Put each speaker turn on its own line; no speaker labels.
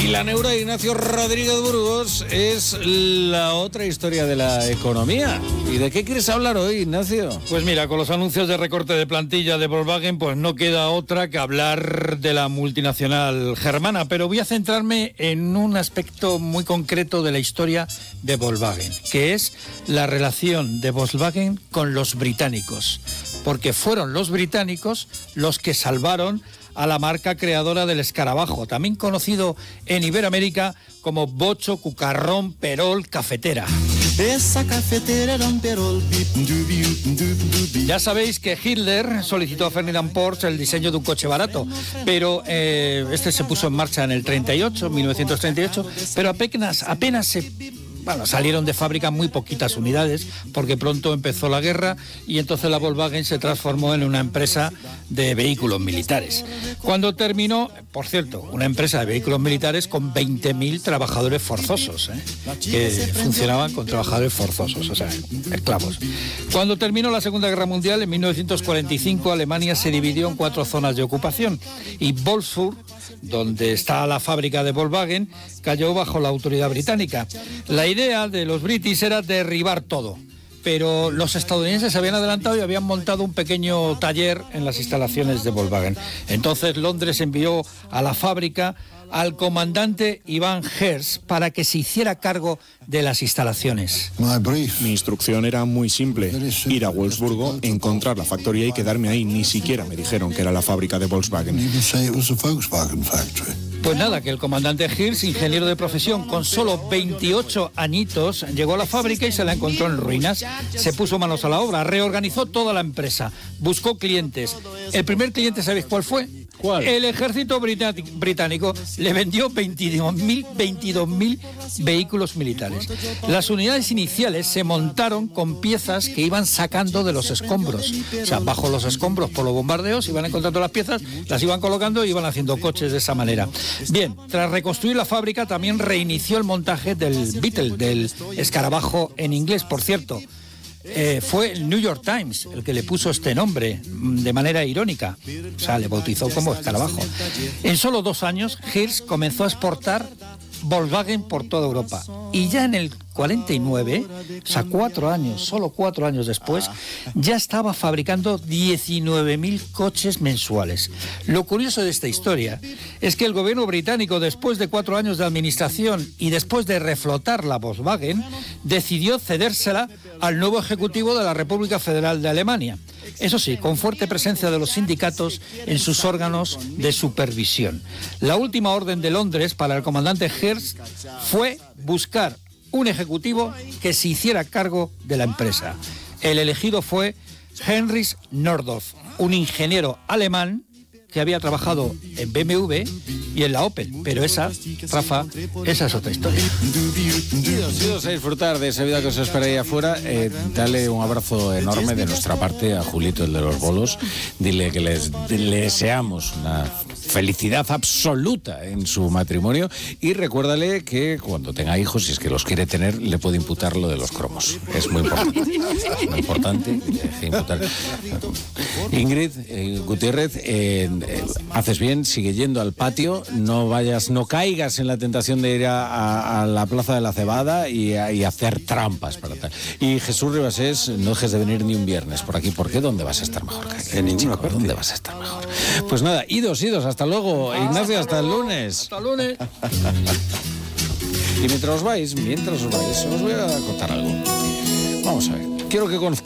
Y la neura de Ignacio Rodríguez Burgos es la otra historia de la economía. ¿Y de qué quieres hablar hoy, Ignacio?
Pues mira, con los anuncios de recorte de plantilla de Volkswagen, pues no queda otra que hablar de la multinacional germana, pero voy a centrarme en un aspecto muy concreto de la historia de Volkswagen, que es la relación de Volkswagen con los británicos, porque fueron los británicos los que salvaron a la marca creadora del escarabajo, también conocido en Iberoamérica como Bocho, Cucarrón, Perol, Cafetera.
Esa cafetera era un Perol.
Ya sabéis que Hitler solicitó a Ferdinand Porsche el diseño de un coche barato, pero este se puso en marcha en el 1938, pero apenas salieron de fábrica muy poquitas unidades, porque pronto empezó la guerra y entonces la Volkswagen se transformó en una empresa de vehículos militares. Cuando terminó, por cierto, una empresa de vehículos militares con 20.000 trabajadores forzosos, que funcionaban con trabajadores forzosos, o sea, esclavos. Cuando terminó la Segunda Guerra Mundial, en 1945, Alemania se dividió en 4 zonas de ocupación y Wolfsburg, donde está la fábrica de Volkswagen, cayó bajo la autoridad británica. La idea de los british era derribar todo, pero los estadounidenses se habían adelantado y habían montado un pequeño taller en las instalaciones de Volkswagen. Entonces Londres envió a la fábrica al comandante Iván Hertz para que se hiciera cargo de las instalaciones.
Mi instrucción era muy simple: ir a Wolfsburgo, encontrar la factoría y quedarme ahí. Ni siquiera me dijeron que era la fábrica de Volkswagen.
Pues nada, que el comandante Hertz, ingeniero de profesión con solo 28 añitos, llegó a la fábrica y se la encontró en ruinas. Se puso manos a la obra, reorganizó toda la empresa, buscó clientes. El primer cliente, ¿sabéis cuál fue?
¿Cuál?
El ejército británico le vendió 22.000 vehículos militares. Las unidades iniciales se montaron con piezas que iban sacando de los escombros. O sea, bajo los escombros por los bombardeos iban encontrando las piezas, las iban colocando y iban haciendo coches de esa manera. Bien, tras reconstruir la fábrica también reinició el montaje del Beetle, del escarabajo en inglés, por cierto. Fue el New York Times el que le puso este nombre de manera irónica, o sea, le bautizó como escarabajo. En solo 2 años, Hertz comenzó a exportar Volkswagen por toda Europa. Y ya en el 49, o sea, 4 años, solo 4 años después, ya estaba fabricando 19.000 coches mensuales. Lo curioso de esta historia es que el gobierno británico, después de 4 años de administración y después de reflotar la Volkswagen, decidió cedérsela al nuevo ejecutivo de la República Federal de Alemania. Eso sí, con fuerte presencia de los sindicatos en sus órganos de supervisión. La última orden de Londres para el comandante Hertz fue buscar un ejecutivo que se hiciera cargo de la empresa. El elegido fue Heinrich Nordhoff, un ingeniero alemán que había trabajado en BMW y en la Opel, pero esa, Rafa, esa es otra historia.
Idos a disfrutar de esa vida que os espera ahí afuera. Dale un abrazo enorme de nuestra parte a Julito, el de los bolos. Dile que le deseamos una felicidad absoluta en su matrimonio y recuérdale que cuando tenga hijos, si es que los quiere tener, le puede imputar lo de los cromos. Es muy importante. Es muy importante imputar. Ingrid Gutiérrez, haces bien, sigue yendo al patio, no caigas en la tentación de ir a la Plaza de la Cebada y hacer trampas para tal. Y Jesús Ribasés, no dejes de venir ni un viernes por aquí, porque ¿dónde vas a estar mejor?
En ninguna parte.
¿Dónde vas a estar mejor? Pues nada, idos, hasta luego, Ignacio, hasta el lunes.
Hasta el lunes.
Y mientras os vais, os voy a contar algo. Vamos a ver, quiero que conozcáis